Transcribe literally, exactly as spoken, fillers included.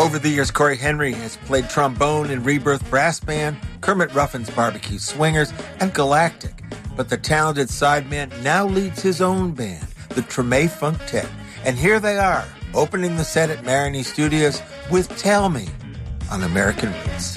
Over the years, Corey Henry has played trombone in Rebirth Brass Band, Kermit Ruffin's Barbecue Swingers, and Galactic. But the talented sideman now leads his own band, the Treme Funktet. And here they are, opening the set at Marigny Studios with Tell Me on American Roots.